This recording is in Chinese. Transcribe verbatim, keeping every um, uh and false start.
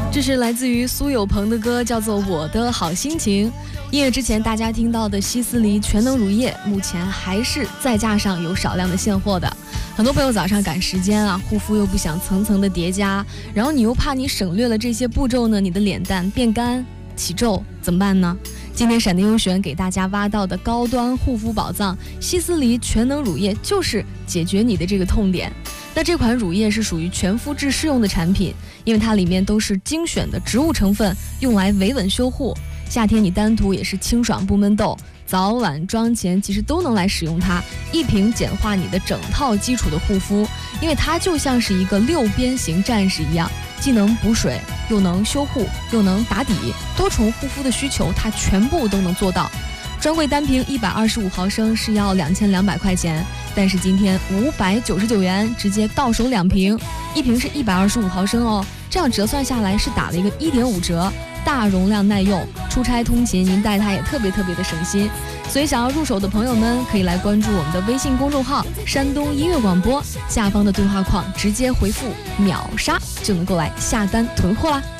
这是来自于苏有朋的歌，叫做《我的好心情》。音乐之前大家听到的希思黎全能乳液，目前还是在架上有少量的现货的。很多朋友早上赶时间啊，护肤又不想层层的叠加，然后你又怕你省略了这些步骤呢，你的脸蛋变干起皱怎么办呢？今天闪电优选给大家挖到的高端护肤宝藏希思黎全能乳液，就是解决你的这个痛点。那这款乳液是属于全肤质适用的产品，因为它里面都是精选的植物成分，用来维稳修护。夏天你单涂也是清爽不闷痘，早晚妆前其实都能来使用它，一瓶简化你的整套基础的护肤。因为它就像是一个六边形战士一样，既能补水，又能修护，又能打底，多重护肤的需求它全部都能做到。专柜单瓶一百二十五毫升是要两千两百块钱，但是今天五百九十九元直接到手两瓶，一瓶是一百二十五毫升哦，这样折算下来是打了一个一点五折，大容量耐用，出差通勤您带它也特别特别的省心。所以想要入手的朋友们可以来关注我们的微信公众号山东音乐广播，下方的对话框直接回复秒杀就能够来下单囤货啦。